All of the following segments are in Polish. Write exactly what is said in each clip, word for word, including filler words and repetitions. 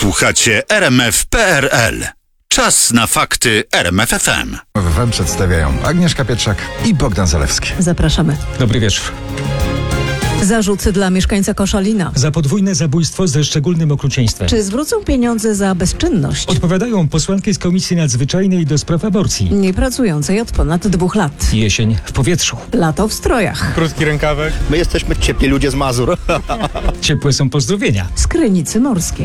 Słuchacie R M F kropka P R L. Czas na fakty R M F F M. W F M przedstawiają Agnieszka Pietrzak i Bogdan Zalewski. Zapraszamy. Dobry wieczór. Zarzut dla mieszkańca Koszalina. Za podwójne zabójstwo ze szczególnym okrucieństwem. Czy zwrócą pieniądze za bezczynność? Odpowiadają posłanki z Komisji Nadzwyczajnej do spraw aborcji. Nie pracującej od ponad dwóch lat. Jesień w powietrzu. Lato w strojach. Krótki rękawek. My jesteśmy ciepli ludzie z Mazur. Ciepłe są pozdrowienia. Z Krynicy Morskiej.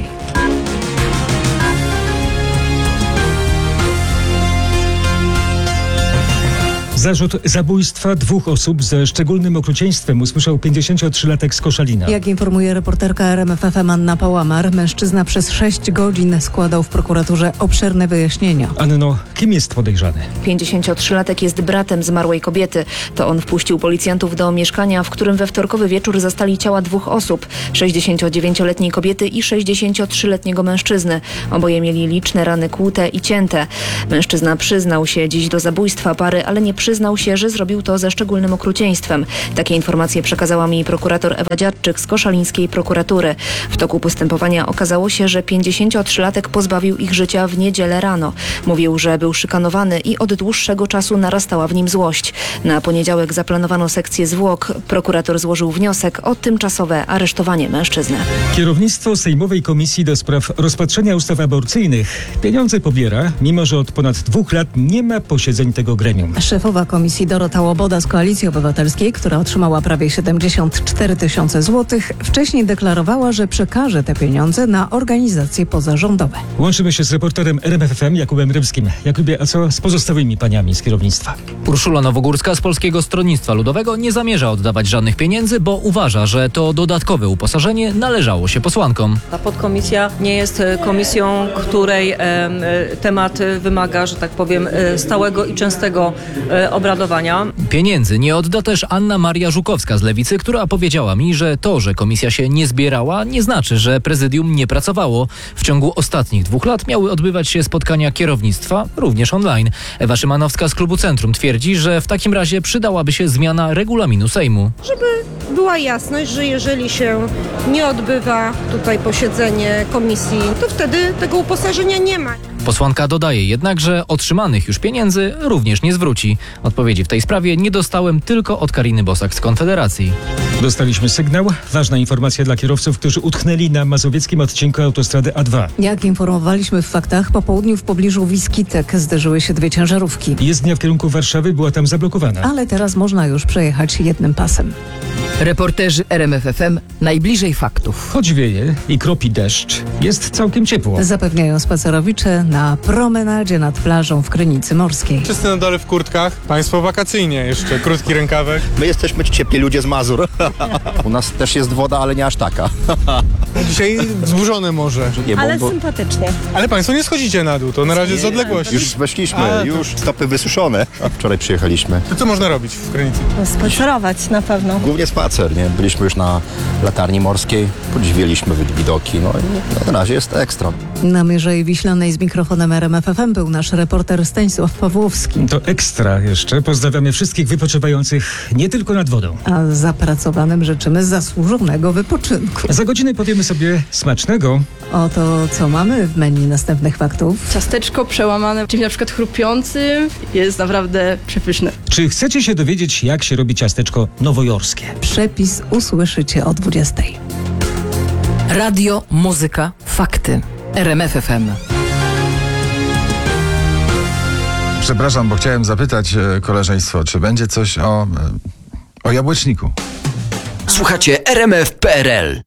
Zarzut zabójstwa dwóch osób ze szczególnym okrucieństwem usłyszał pięćdziesięciotrzylatek z Koszalina. Jak informuje reporterka R M F F M Anna Pałamar, mężczyzna przez sześć godzin składał w prokuraturze obszerne wyjaśnienia. Anno, kim jest podejrzany? pięćdziesięciotrzylatek jest bratem zmarłej kobiety. To on wpuścił policjantów do mieszkania, w którym we wtorkowy wieczór zastali ciała dwóch osób. sześćdziesięciodziewięcioletniej kobiety i sześćdziesięciotrzyletniego mężczyzny. Oboje mieli liczne rany kłute i cięte. Mężczyzna przyznał się dziś do zabójstwa pary, ale nie przyznał się, że zrobił to ze szczególnym okrucieństwem. Takie informacje przekazała mi prokurator Ewa Dziadczyk z koszalińskiej prokuratury. W toku postępowania okazało się, że pięćdziesięciotrzylatek pozbawił ich życia w niedzielę rano. Mówił, że był szykanowany i od dłuższego czasu narastała w nim złość. Na poniedziałek zaplanowano sekcję zwłok. Prokurator złożył wniosek o tymczasowe aresztowanie mężczyzny. Kierownictwo Sejmowej Komisji do spraw rozpatrzenia ustaw aborcyjnych pieniądze pobiera, mimo że od ponad dwóch lat nie ma posiedzeń tego gremium. Szefowa komisji Dorota Łoboda z Koalicji Obywatelskiej, która otrzymała prawie siedemdziesiąt cztery tysiące złotych, wcześniej deklarowała, że przekaże te pieniądze na organizacje pozarządowe. Łączymy się z reporterem R M F F M Jakubem Rybskim. Jakubie, a co z pozostałymi paniami z kierownictwa? Urszula Nowogórska z Polskiego Stronnictwa Ludowego nie zamierza oddawać żadnych pieniędzy, bo uważa, że to dodatkowe uposażenie należało się posłankom. Ta podkomisja nie jest komisją, której e, temat wymaga, że tak powiem, stałego i częstego e, obradowania. Pieniędzy nie odda też Anna Maria Żukowska z Lewicy, która powiedziała mi, że to, że komisja się nie zbierała, nie znaczy, że prezydium nie pracowało. W ciągu ostatnich dwóch lat miały odbywać się spotkania kierownictwa, również online. Ewa Szymanowska z Klubu Centrum twierdzi, że w takim razie przydałaby się zmiana regulaminu Sejmu. Żeby była jasność, że jeżeli się nie odbywa tutaj posiedzenie komisji, to wtedy tego uposażenia nie ma. Posłanka dodaje jednak, że otrzymanych już pieniędzy również nie zwróci. Odpowiedzi w tej sprawie nie dostałem tylko od Kariny Bosak z Konfederacji. Dostaliśmy sygnał. Ważna informacja dla kierowców, którzy utknęli na mazowieckim odcinku autostrady A dwa. Jak informowaliśmy w faktach, po południu w pobliżu Wiskitek zderzyły się dwie ciężarówki. Jezdnia w kierunku Warszawy była tam zablokowana. Ale teraz można już przejechać jednym pasem. Reporterzy R M F F M najbliżej faktów. Choć wieje i kropi deszcz, jest całkiem ciepło. Zapewniają spacerowicze na promenadzie nad plażą w Krynicy Morskiej. Wszyscy na dole w kurtkach. Państwo wakacyjnie jeszcze. Krótki rękawek. My jesteśmy ciepli ludzie z Mazur. U nas też jest woda, ale nie aż taka. Dzisiaj wzburzone morze. Nie, bo, Ale bo sympatycznie. Ale państwo nie schodzicie na dół, to na razie z odległości. już weszliśmy, A, to- już stopy wysuszone. A wczoraj przyjechaliśmy. To co można robić w Krynicy? Spacerować na pewno. Głównie spacer, nie? Byliśmy już na latarni morskiej, podziwialiśmy widoki, no i na razie jest ekstra. Na Mierzei Wiślanej z mikrofonem R M F F M był nasz reporter Stanisław Pawłowski. To ekstra jeszcze. Pozdrawiamy wszystkich wypoczywających nie tylko nad wodą. A zapracowanym życzymy zasłużonego wypoczynku. Za godzinę powiemy sobie smacznego. Oto co mamy w menu następnych faktów. Ciasteczko przełamane, czyli na przykład chrupiący, jest naprawdę przepyszne. Czy chcecie się dowiedzieć, jak się robi ciasteczko nowojorskie? Przepis usłyszycie o dwudziestej. Radio, muzyka, fakty. R M F F M. Przepraszam, bo chciałem zapytać e, koleżeństwo, czy będzie coś o, e, o jabłeczniku? Słuchacie R M F P R L.